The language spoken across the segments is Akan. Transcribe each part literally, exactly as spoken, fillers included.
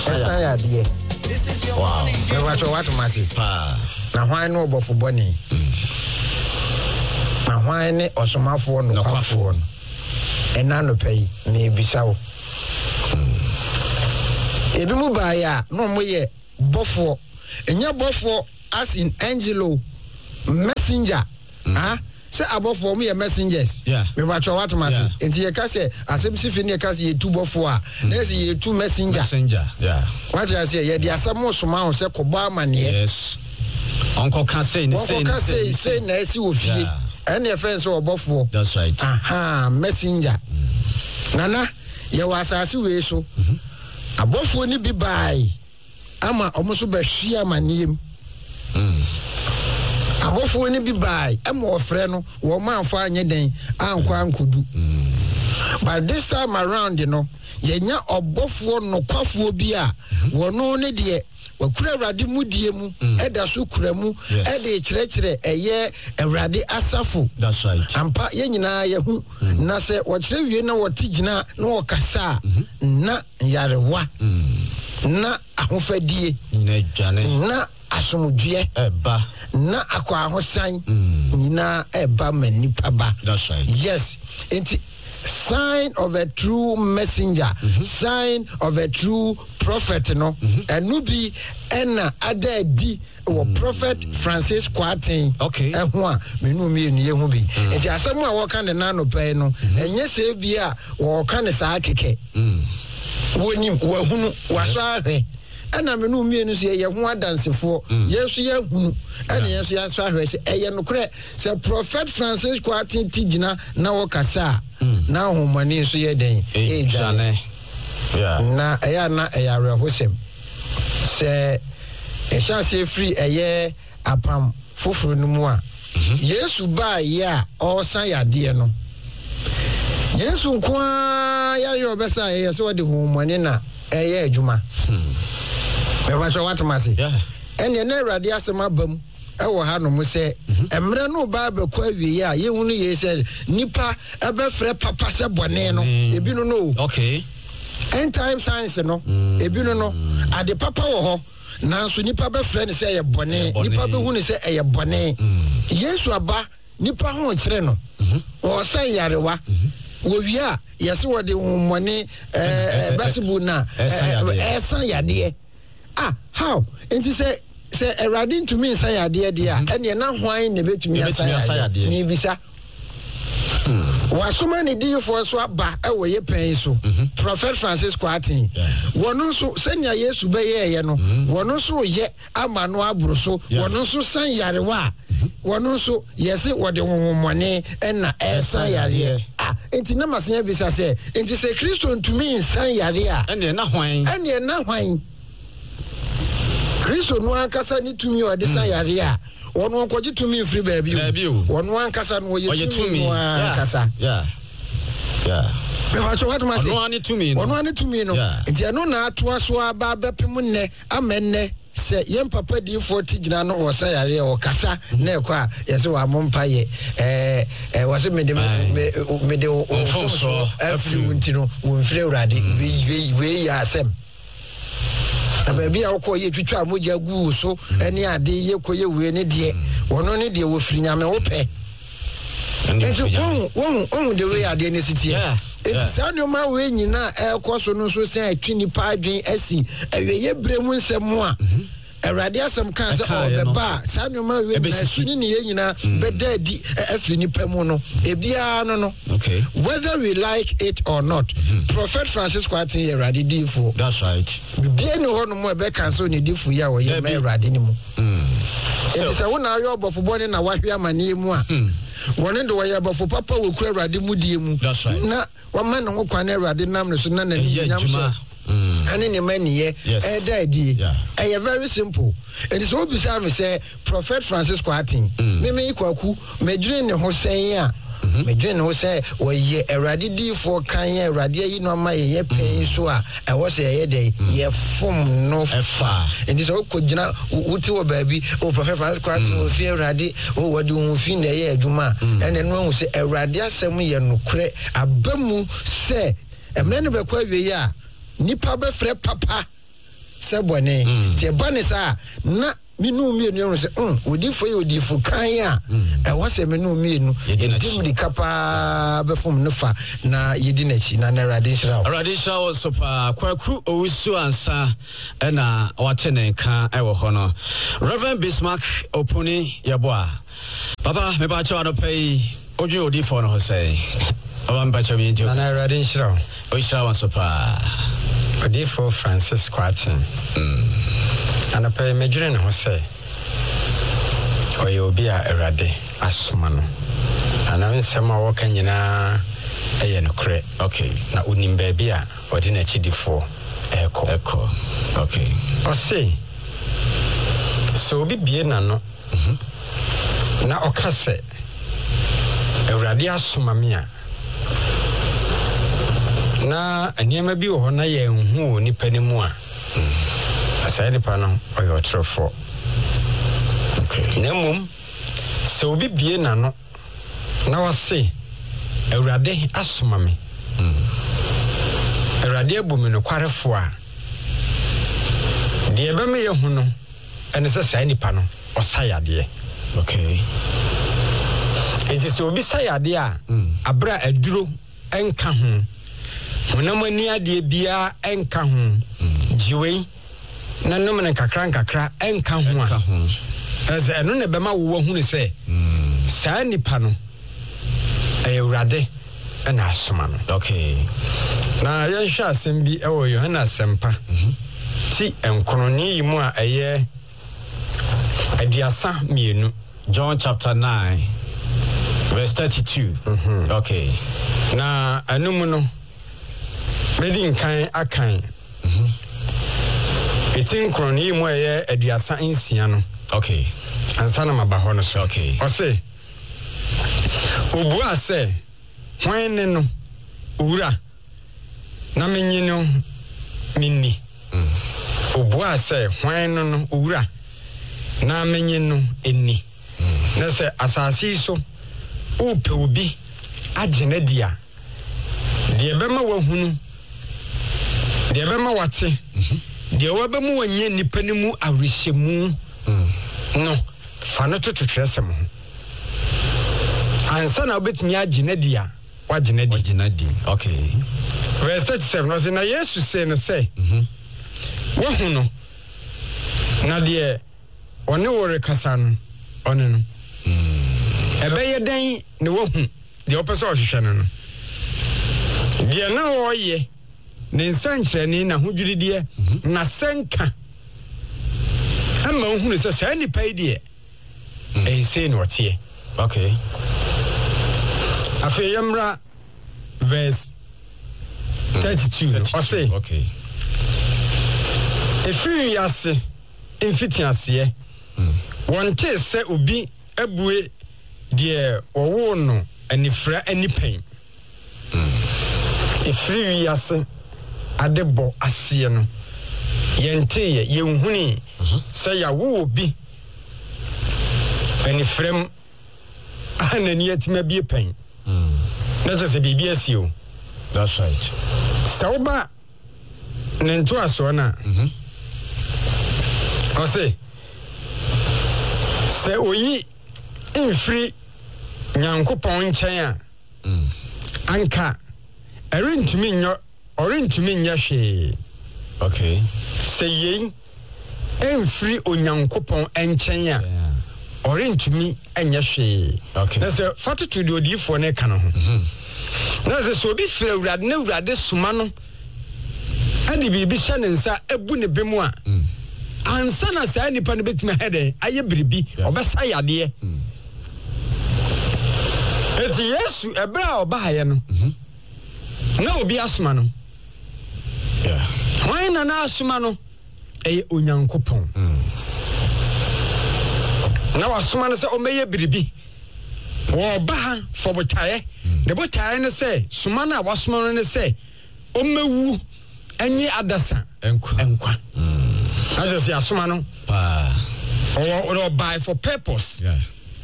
Esa ya die. Wow. Me watch what masi. Pa. Na hwan no obofo boni. Na hwan ne osomafo no kwafo no. Ena no pay na ebisa wo. Ebi mu ba ya no mo ye bofo. Enya bofo as in Angelo messenger. Ah, say abofo mo ye messengers. Yeah. Me watch what masi. Enti ye ka say asem si fi ne ka say ye two bofo a. Na say ye two messenger. Messenger. Yeah. What you say ye di asem osoma ho say koba amane. Yes. Uncle can say ni say Uncle can say say na esi wo fie. And your friends or bofo. That's right. Aha, messenger. Mm. Nana, ye was asase we so. Mhm. Abofo ni bi bai. Ama omuso be hwia maniem. Mm. Abofo ni bi bai. Ama ofre no, wo manfa anye den ankwa ankodu. Mm. But this time around, you know, ye nya obofo no kwafo bi a, wo no ne de wakura Awurade mudie mu eda so kura mu ede kyerɛkyerɛ ɛyɛ Awurade asafo. That's right. Ampa ye nyina ye hu na sɛ wɔkyerɛ wie na wɔte gyina na wɔkasa na yarewa na ahofadie nyina dwane na asomdue eba na akwa ahosan nyina eba manipa ba. That's right. Yes. Enti sign of a true messenger, mm-hmm. sign of a true prophet, no, mm-hmm. and nubi ena ada di o prophet Francis Kwatin. Okay. Eh ho a me nu mi enu ye hu bi. Enti asem a wo kan de na no pɛ no, enye se bia wo kan ne saa keke. Mm. Wonim wo hunu waso ahwe. Ana me nu mi enu se ye ho adansefo. Yesu ye hunu. Ana yesu ya so ahwe se eye no kre se prophet Francis Kwatin tigina na wo kasa. Na homani so ye den e jane yeah na eya na eya rehosem se e sha se free eye apam foforo no mu a Yesu ba ya o san yade no Yesu kwa ya yo besa ye se wode homani na eye adwuma me ba so what mase yeah ene na Awurade asema bam ewo ha no mo se emre no ba be kwa wie a ye hunu ye se nipa ebe frɛ papa se bone no ebi no no okay end time science no ebi no no ade papa wo ho nanso nipa be frɛ ne se ye bone nipa be hunu se ye bone Yesu aba nipa ho kyerɛ no wo san yarewa wo wi a ye se wo de homone eh basibu na eh san yade ah how enti se say Awurade to me say ade de a ene na hwan ne betumi asayade ni bisa wasoma ne di fo so aba e wo ye pen so prophet Francis Kwatin wono so senya Yesu be ye ye no wono so ye ama no abro so wono so san yarewa wono so yesi wo de honhomone na e san yare ah enti na masenya bisa say enti say Kristo ntumi san yare a ene na hwan ene na hwan Kristo no ankasa ni tumi o de san yare a ono nkoji tumi free baby ono ankasa no ye tumi no ankasa yeah yeah me wa so what ma say ono ani tumi no ono ani tumi no nti eno na ato aso aba bepem ne amenne se yem papa di forty gina no o san yare o kasa na ekwa a yese wa mompa ye eh eh wo se me de me de o so afri nti no wo mfire Awurade we we ya asem baby a ko ye twitwa moja gu so ene ade ye koye we ne de wono ne de wo firi nyame wo pe enti won won won de we ade ne sitie enti sa no ma we nyina e ko so no so se atwi ni pa adwen asi awe ye bremu nsem a Awurade asem kan se o be ba sa no ma we na suni ne ye nyina be da di afiri ni pa mu no ebia no no okay whether we like it or not prophet Francis Kwatin ye Awurade di fo that's right bia no ho no mo be kan so ne di fo ya wo ye ma Awurade ni mu mm enti se wona yo obofo bone na wahwe amane mu a wone do ye obofo papa wo kura Awurade mu die mu na wa ma no kwa na Awurade nam no so na na nyam so Mm. And in the many year, a daddy, a very simple. It is all beside me say, Prophet Francis Kwatin, Mimi Kwaku, Medrin Hosea, Medrin Hosea, or ye a radidi for Kanye, Radia, you know, my ye pay so I was a day, ye form no far. And this all could not, Utu baby, or Prophet Francis Kwatin will fear Radi, or what do you feel the year, Juma, and then one will say, a Radia Semi and Nukre, a Bemu say, a man of a quavi ya. Nipa be frɛ papa sebone tie bane sa na minu mienu no se um odifo ye odifo kan a e wase menu mienu edimri kapa befom nefa na yedi nachi na na radishra radishra so pa kwaku owusu ansa e na watene kan e wo ho no Reverend Bismarck Opuni yeboa baba me ba chawa no pay oju odifo no ho say baba me ba chawa mi nti na radishra o shra so pa odifo Francis Kwatin mm ana pe medwene ho se oyo obi a erade asoma no ana nsema wo kan nyina eye no kre okay na unim ba bia odi na chidifo eko eko okay o se so obi bie na no mhm na okase erade asoma me a na aniema bi wo na ye hu ni panimu a asai nipa no oyo trofo okay nemum se obi bie na no na wase awurade asoma me mm awurade abumi no kwarefo a de ebe me ye hu no ene se sai nipa no osayade okay enti se obi sayade a abra aduro enka ho monamani ade bia enka ho jiwe na nom ne kakra kakra enka ho a eze eno ne bema wo hu ne se saa nipa no ayurade na asoma no okay na ye hwa asem bi e wo Yohana Sempa ti enkroni yi mu a eye aduasa mienu John chapter nine verse thirty-two mm-hmm. okay na anumu no medin kan akan mhm etin kroni yi mu eye aduasa nsia no okay ansa na mabaho no so okay o se obu ase hwan ne no owura na menyi no minni mm. obu ase hwan no no owura na menyi no enni mm. na se asasi so ope obi agene dia de bema wahunu de bema wate mhm de wabemu wanye nipa ni mu awrehemu mm. no fa no tototrese mo ansa na obetimi agene dia wagene dia wagene dia okay verse thirty-seven no say na Yesu say no say mhm wahuno na de one wore kasa no one no mm ebeye dan ne wahu de opese ohwehwe no no de na woye ne nsankyereni na hodwuridie na senka ama ohunu se sa nipa idie eh sei no tie okay afi yamra verse thirty-two o say okay efiri yase infiti ase wonte se obi abue de owo no anifra anipen efiri yase adebo asie no yente ye yenhuni se ya wo obi anifrem anani atima bie pen na se bibia asio that's right sauba nento aso na mhm o se se oyi infri nyankopon nchen a anka erintumi nyo orintumi nya hwe okay se yen enfri onyankopon enchen a orintumi anya hwe okay na se fatitude odifo ne ka no ho mhm na se so bi fira urade na urade soma no ade bibi hye ne nsa ebu ne bemu a ansa na sa nipa ne betime hede aye biribi obesa yade eti Yesu ebra obahaye no na obi asoma no yeah why na na asoma no eye onyankopon na wasoma no se o meye biribi wo ba fo botaye de botaye ne se soma na wasoma no ne se o mewu enyi adasa enkwa enkwa as se asoma no pa or or buy for purpose yeah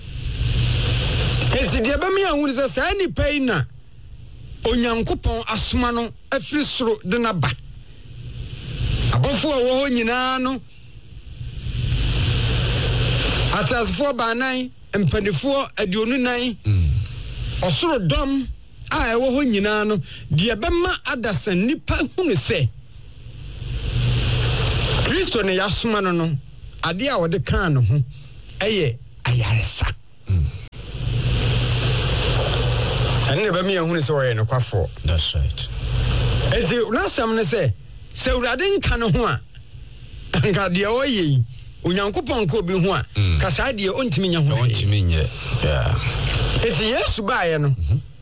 enti de ba mi anwu se sa ni pai na onyankopon asoma no afiri soro de na ba Awofo wo ho nyina no atasfo banan empanifo aduonu nan osoro dom a ewo ho nyina no de bema adasan nipa hunu se Kristo ne yasoma no no ade a wode kan no ho eye ayaresa ane ba mi ehunu se wo no kwafo. That's right. Eti unasam ne se se urade nka no ho a nka de o yi Onyankopɔn ko bi ho a kasa de ontimi nya ho. Ontimi nya. Yeah. Eti Yesu baaye no.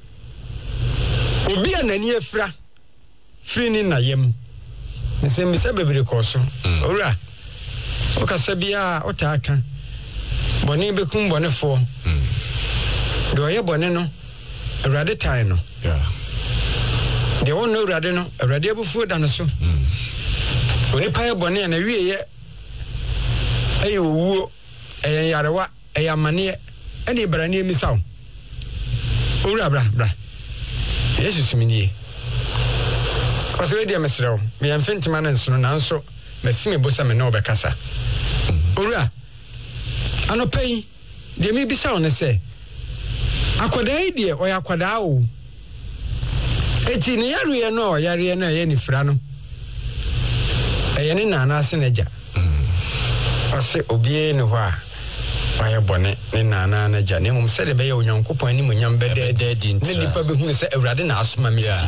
Obi anani afra firi ni na yam. Nse mi se bebere koso. Ora. O kasa bia o ta aka. Boni bekum bonefo. Do ye bone no. Awurade tai no. Yeah. De won no awurade no, awurade abufu da no so. Oni paye bone na wie ye ayi owuo ayi yarewa ayi amane ene brane emisaw. Owura bra bra. Yesu simini. Kwaso we dia mesrew. Me yamfentima na nso na nso masime bosa me na obekasa. Owura anopai de mi bisaw ne se akoda idie o yakoda o eti ne yaruye no yare na ye ni fra no eye ni nana ase naja ase obie ne ho a waye bone ne nana naja ne mum se de be ye Onyankopon ani munyam bede de di ne dipa be hu se awurade na asoma me ti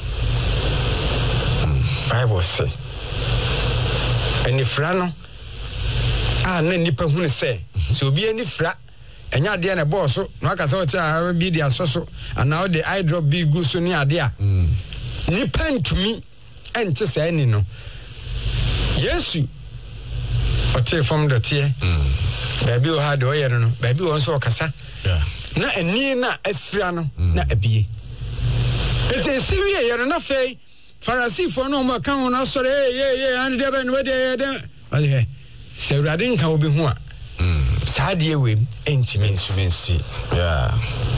Bible say eni fra no a na nipa hu se se obie ni fra enya de na boss no aka se o tia bi dia soso ana o de eye drop bi gu so ni ade a ni pantumi ente se ani no Yesu o tie from the tie baby o ha de o ye no baby o so kasa na ani na afira no na abie ete siwie ye no na fei Farasi for no ma kan na sore ye ye and de ben we de de ale se urade nka obi ho a Sadia we intimacy. Yeah.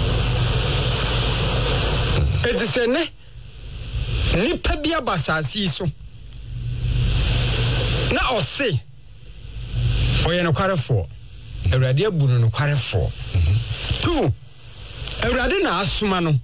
It is a ne nipa bia basasi so. Na o se oye no kwarefo. Awurade abunu no kwarefo. Tu. Awurade na asoma no.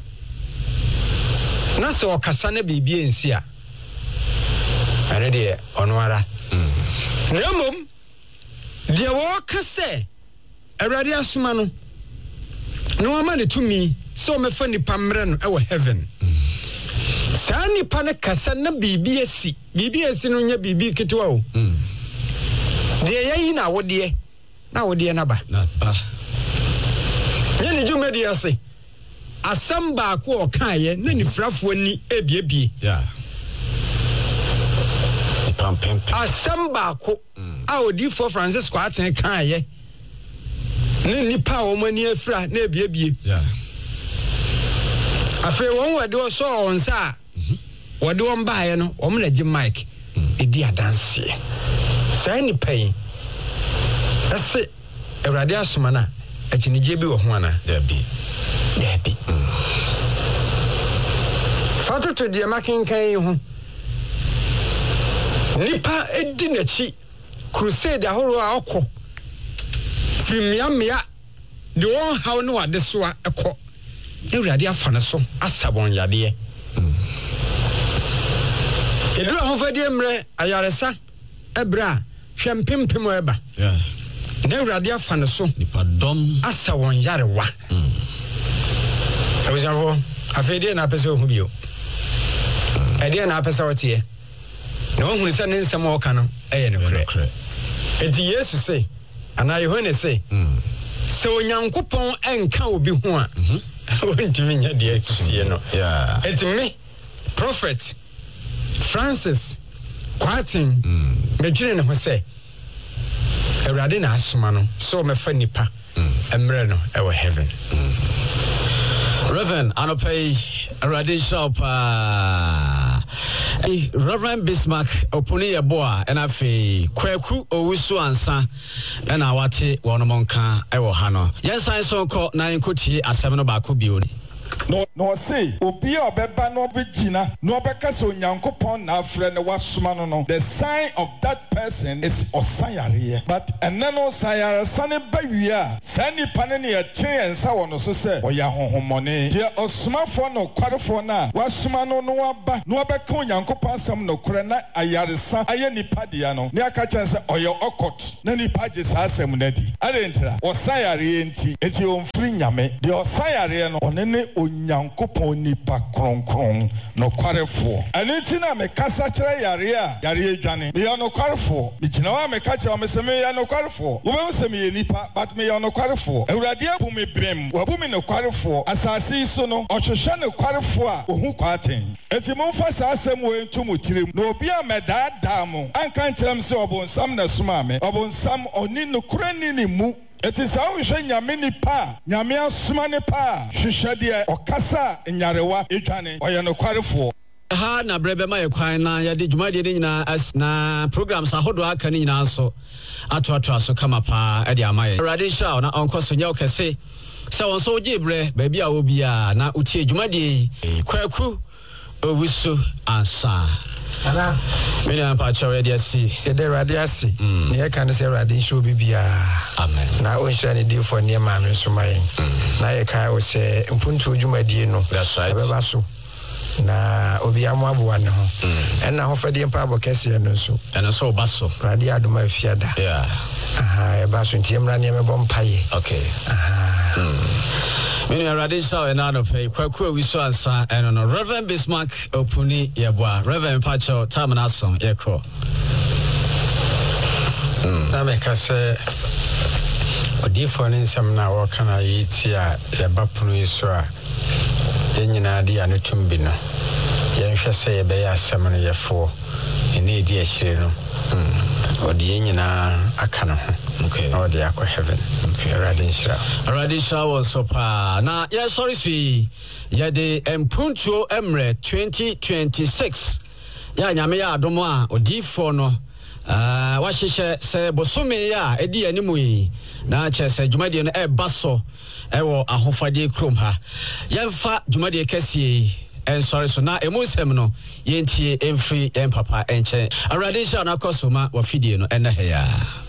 Na se o kasa na bibie nsi a. Ane de ono ara. Na mom de wo kase Awurade asoma no no ama ne tumi so me fa nipa mre no e wo heaven sa nipa ne kasa na bibi asi bibi asi no nya bibi ketwa o de yayi na wode na wode na ba na ba nya ne juma de ase asam ba ko o kaaye na ni frafo ni ebiebie yeah pam pam asam ba ko a odi for Francisco aten kaaye ne nipa o mani afra na ebiebie yeah afi won wade o so on sa wade won baaye no o mna gi mic edi adanse sai ni pai ase Awurade asoma na achinije bi wo ho ana there be there be fatu to die makin kan ho nipa edi na chi crusade ahoro a okọ primia mia de won haw no ade so a ekọ Awurade afa ne so asabon yade edura ho fadi emre ayaresa ebra hwempempem eba yeah na Awurade afa ne so nipa dom asawon yarewa abujafo afede na pese ohu bio ede na pese wotie na ohun se ne nsem o ka no eye ne kure enti Yesu se ana Yohane se se Onyankopon enka obi ho a ontimi nya de atisie no yeah enti me prophet Francis Kwatin medwene ne ho se Awurade na asoma no so me fa nipa emre no e wo heaven Reverend Anopai Awurade shop uh, Reverend Bismarck opuni yeboa and afi Kwaku Owusu ansa and awate wonomonka e wo ha no yensan so ko na enkotie asem no ba ko bioni no no say obi a obeba no obegina no obeka so nyankopon na afre ne wasoma no no the sign of that person is osayare but enne no sayare sane bawia sani pane ne yɛtwe ensa wɔ no so sɛ ɔyɛ honhomone de osomafo no kwarefo na wasoma no no aba no obeka nyankopon asɛm no kore na ayaresa ayɛ nipa dia no ne aka kyɛn sɛ ɔyɛ okot na nipa gye saa asɛm no di adentra osayare enti enti omfiri nyame de osayare no ɔne ne onyankopon nipa kronkron no kwarefo ɛno nti na me kasa kyerɛ yare a yare adwane me yɛ no kwarefo me gyina wa me ka kyerɛ me sɛ me yɛ no kwarefo wo bɛhu sɛ me yɛ nipa but me yɛ no kwarefo awurade abu me brem wabu me no kwarefo asase yi so no ɔhwehwɛ no kwarefo a ohu kwaten enti momfa saa asɛm wɔ nto mo tirim na obi a mɛdaadaa mo anka nkyerɛ m sɛ ɔbonsam na soma me ɔbonsam ɔni nokora ni ne mu eti saa wohwɛ nyame nipa nyame asoma nipa hwehwɛ deɛ ɔkasa nyarewa edwane ɔyɛ no kwarefo ha na brebe ma ye kwan na ya de dwumade ne nyina as na programs ahodo aka ne nyina so ato ato aso kama pa e de amaye radio show na onko so nya okese se won so gye bre ba bia wo bia na utie dwumade kwaku owusu ansa ana me na pa chawe de asi de radio asi ne e kan se radio show bibia amen na o hye ne di for ne ma me so mai na ye kai o se mpuntu dwumade no that's right be ba so na obi amwabuwa ne ho ɛna ho fɛde mpa abɔkɛse no so ɛna so baso radio adoma afiada yeah aha e baso ntiemra ne me bɔ mpaye okay aha mm me na radio show ɛna no pay kwaku awiso ansa ɛno no Reverend Bismarck Opuni yeboa Reverend Pacho tamana so yekɔ mm na me ka sɛ odifo ne nsɛm na wɔka na yiti a yɛba pono yi so a yenyina de anotum bi no yɛnhwɛ sɛ yɛbɛyɛ asɛm no yɛfo ɛne ɛdi akyire no ɔde yenyina aka no ho okay na ɔde akɔ heaven okay already nhyira already shower so pa na yeah sorry fi yɛde mpuntuo emre twenty twenty-six ya nyame ya adomo a odifo no ah wa hyehyɛ sɛ bosome ya edi animu yi na kyɛ sɛ dwumade no ɛba so ɛwɔ ahofade krom ha yɛmfa dwumade kɛsie en sorry so na emu nsɛm no yɛntie emfiri en papa enkyɛn already show na kɔsoma wa fidie no ɛna ha ya